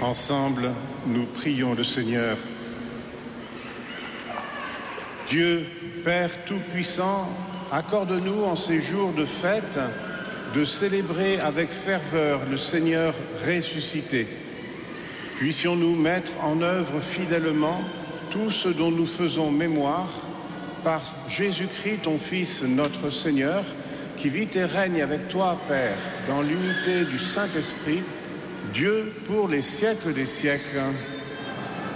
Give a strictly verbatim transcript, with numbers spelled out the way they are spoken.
Ensemble, nous prions le Seigneur. Dieu, Père Tout-Puissant, accorde-nous en ces jours de fête de célébrer avec ferveur le Seigneur ressuscité. Puissions-nous mettre en œuvre fidèlement tout ce dont nous faisons mémoire par Jésus-Christ, ton Fils, notre Seigneur, qui vit et règne avec toi, Père, dans l'unité du Saint-Esprit, Dieu pour les siècles des siècles.